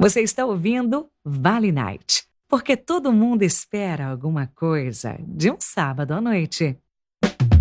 Você está ouvindo Vale Night, porque todo mundo espera alguma coisa de um sábado à noite.